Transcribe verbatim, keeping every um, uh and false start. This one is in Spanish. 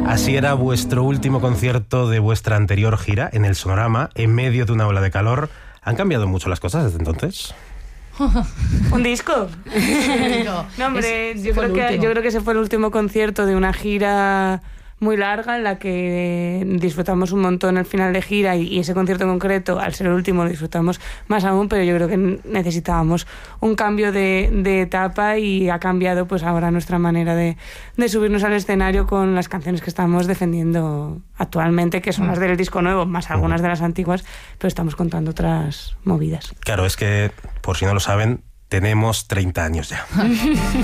Así era vuestro último concierto de vuestra anterior gira en el Sonorama, en medio de una ola de calor. ¿Han cambiado mucho las cosas desde entonces? ¿Un disco? No, No, hombre, es- yo fue creo, el que, último. yo creo que ese fue el último concierto de una gira muy larga en la que disfrutamos un montón el final de gira y, y ese concierto en concreto, al ser el último, lo disfrutamos más aún, pero yo creo que necesitábamos un cambio de, de etapa y ha cambiado pues ahora nuestra manera de, de subirnos al escenario con las canciones que estamos defendiendo actualmente, que son las del disco nuevo, más algunas de las antiguas, pero estamos contando otras movidas. Claro, es que, por si no lo saben, tenemos treinta años ya.